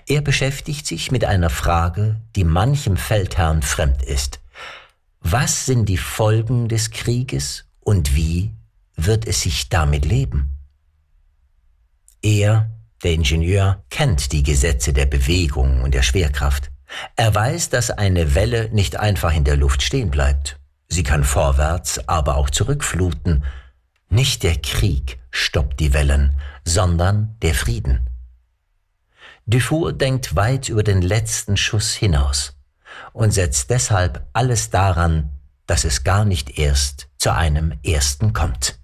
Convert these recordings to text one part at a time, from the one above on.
Er beschäftigt sich mit einer Frage, die manchem Feldherrn fremd ist. Was sind die Folgen des Krieges und wie wird es sich damit leben? Er, der Ingenieur, kennt die Gesetze der Bewegung und der Schwerkraft. Er weiß, dass eine Welle nicht einfach in der Luft stehen bleibt. Sie kann vorwärts, aber auch zurückfluten. Nicht der Krieg stoppt die Wellen, sondern der Frieden. Dufour denkt weit über den letzten Schuss hinaus und setzt deshalb alles daran, dass es gar nicht erst zu einem ersten kommt.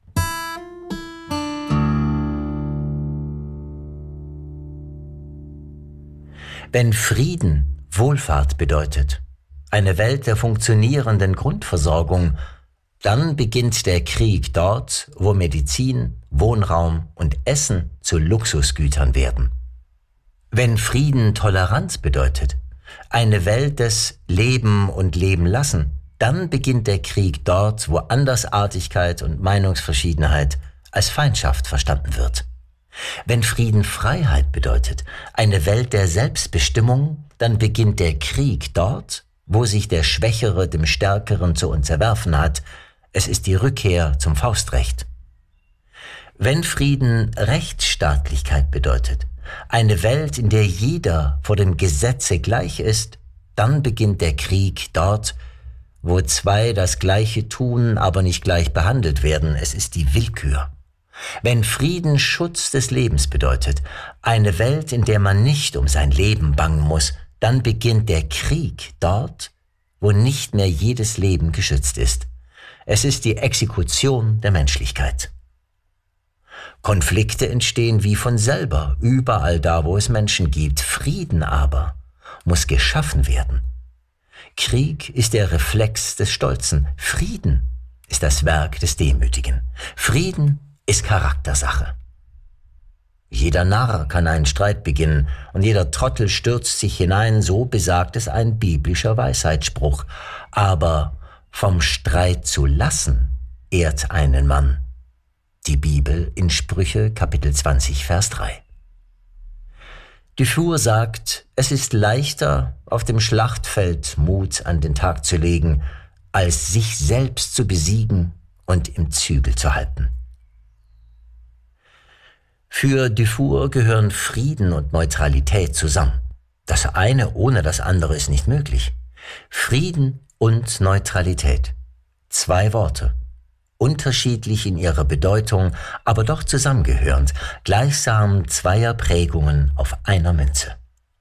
Wenn Frieden Wohlfahrt bedeutet, eine Welt der funktionierenden Grundversorgung, dann beginnt der Krieg dort, wo Medizin, Wohnraum und Essen zu Luxusgütern werden. Wenn Frieden Toleranz bedeutet, eine Welt des Leben und Leben lassen, dann beginnt der Krieg dort, wo Andersartigkeit und Meinungsverschiedenheit als Feindschaft verstanden wird. Wenn Frieden Freiheit bedeutet, eine Welt der Selbstbestimmung, dann beginnt der Krieg dort, wo sich der Schwächere dem Stärkeren zu unterwerfen hat. Es ist die Rückkehr zum Faustrecht. Wenn Frieden Rechtsstaatlichkeit bedeutet, eine Welt, in der jeder vor dem Gesetze gleich ist, dann beginnt der Krieg dort, wo zwei das Gleiche tun, aber nicht gleich behandelt werden. Es ist die Willkür. Wenn Frieden Schutz des Lebens bedeutet, eine Welt, in der man nicht um sein Leben bangen muss, dann beginnt der Krieg dort, wo nicht mehr jedes Leben geschützt ist. Es ist die Exekution der Menschlichkeit. Konflikte entstehen wie von selber, überall da, wo es Menschen gibt. Frieden aber muss geschaffen werden. Krieg ist der Reflex des Stolzen. Frieden ist das Werk des Demütigen. Frieden ist Charaktersache. Jeder Narr kann einen Streit beginnen und jeder Trottel stürzt sich hinein, so besagt es ein biblischer Weisheitsspruch. Aber vom Streit zu lassen ehrt einen Mann. Die Bibel in Sprüche Kapitel 20, Vers 3. Dufour sagt, es ist leichter, auf dem Schlachtfeld Mut an den Tag zu legen, als sich selbst zu besiegen und im Zügel zu halten. Für Dufour gehören Frieden und Neutralität zusammen. Das eine ohne das andere ist nicht möglich. Frieden und Neutralität. Zwei Worte. Unterschiedlich in ihrer Bedeutung, aber doch zusammengehörend, gleichsam zweier Prägungen auf einer Münze.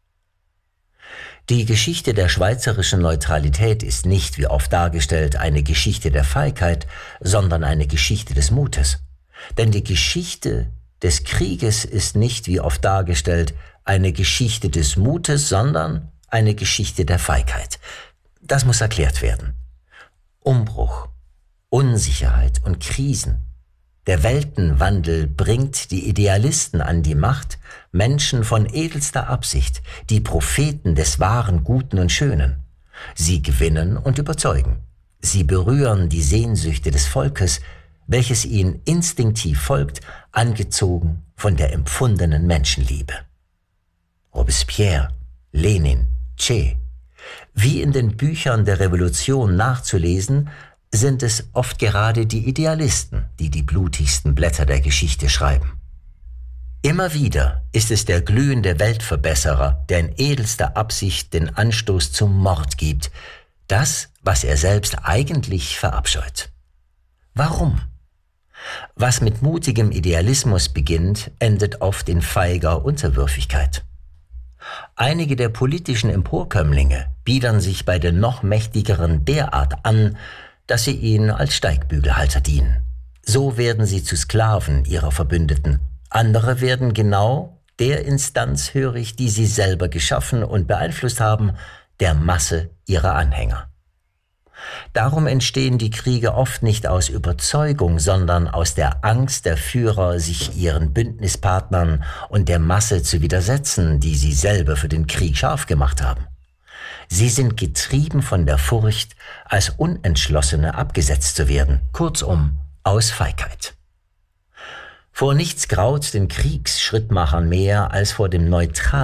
Die Geschichte der schweizerischen Neutralität ist nicht, wie oft dargestellt, eine Geschichte der Feigheit, sondern eine Geschichte des Mutes. Denn die Geschichte des Krieges ist nicht, wie oft dargestellt, eine Geschichte des Mutes, sondern eine Geschichte der Feigheit. Das muss erklärt werden. Umbruch, Unsicherheit und Krisen. Der Weltenwandel bringt die Idealisten an die Macht, Menschen von edelster Absicht, die Propheten des Wahren, Guten und Schönen. Sie gewinnen und überzeugen. Sie berühren die Sehnsüchte des Volkes, welches ihnen instinktiv folgt, angezogen von der empfundenen Menschenliebe. Robespierre, Lenin, Che. Wie in den Büchern der Revolution nachzulesen, sind es oft gerade die Idealisten, die die blutigsten Blätter der Geschichte schreiben. Immer wieder ist es der glühende Weltverbesserer, der in edelster Absicht den Anstoß zum Mord gibt, das, was er selbst eigentlich verabscheut. Warum? Was mit mutigem Idealismus beginnt, endet oft in feiger Unterwürfigkeit. Einige der politischen Emporkömmlinge biedern sich bei den noch mächtigeren derart an, dass sie ihnen als Steigbügelhalter dienen. So werden sie zu Sklaven ihrer Verbündeten. Andere werden genau der Instanz hörig, die sie selber geschaffen und beeinflusst haben, der Masse ihrer Anhänger. Darum entstehen die Kriege oft nicht aus Überzeugung, sondern aus der Angst der Führer, sich ihren Bündnispartnern und der Masse zu widersetzen, die sie selber für den Krieg scharf gemacht haben. Sie sind getrieben von der Furcht, als Unentschlossene abgesetzt zu werden, kurzum aus Feigheit. Vor nichts graut den Kriegsschrittmachern mehr als vor dem neutralen